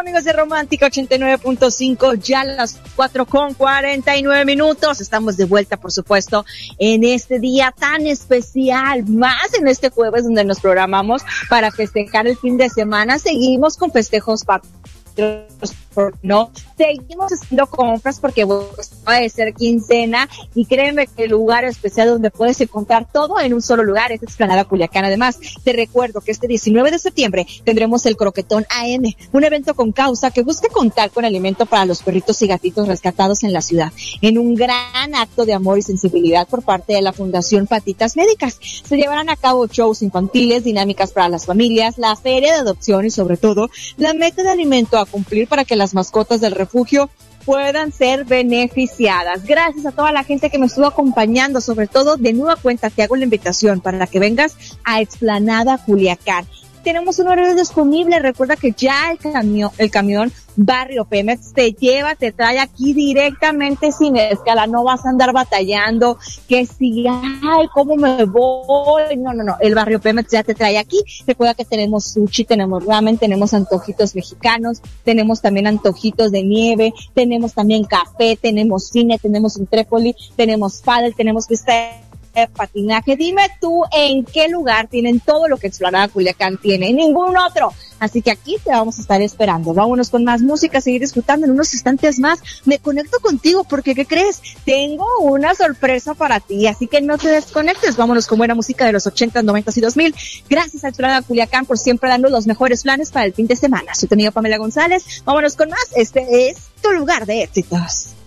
amigos de Romántica 89.5, ya las 4:49. Estamos de vuelta, por supuesto, en este día tan especial, más en este jueves donde nos programamos para festejar el fin de semana. Seguimos con festejos patrios, no, seguimos haciendo compras porque va a ser quincena y créeme que el lugar especial donde puedes encontrar todo en un solo lugar es Explanada Culiacán. Además, te recuerdo que este 19 de septiembre tendremos el Croquetón AM, un evento con causa que busca contar con alimento para los perritos y gatitos rescatados en la ciudad, en un gran acto de amor y sensibilidad por parte de la Fundación Patitas Médicas. Se llevarán a cabo shows infantiles, dinámicas para las familias, la feria de adopción y sobre todo la meta de alimento a cumplir para que las mascotas del refugio puedan ser beneficiadas. Gracias a toda la gente que me estuvo acompañando, sobre todo de nueva cuenta te hago la invitación para que vengas a Explanada Culiacán. Tenemos un horario disponible, recuerda que ya el camión Barrio Pemex te lleva, te trae aquí directamente sin escala, no vas a andar batallando, que si, ay, ¿cómo me voy? No, el Barrio Pemex ya te trae aquí. Recuerda que tenemos sushi, tenemos ramen, tenemos antojitos mexicanos, tenemos también antojitos de nieve, tenemos también café, tenemos cine, tenemos un trépoli, tenemos pádel, tenemos pista de patinaje. Dime tú en qué lugar tienen todo lo que Explanada Culiacán tiene, en ningún otro. Así que aquí te vamos a estar esperando. Vámonos con más música, seguir disfrutando. En unos instantes más me conecto contigo porque, ¿qué crees? Tengo una sorpresa para ti, así que no te desconectes. Vámonos con buena música de los 80, 90 y 2000. Gracias a Explanada Culiacán por siempre darnos los mejores planes para el fin de semana. Soy tu amiga Pamela González. Vámonos con más. Este es tu lugar de éxitos.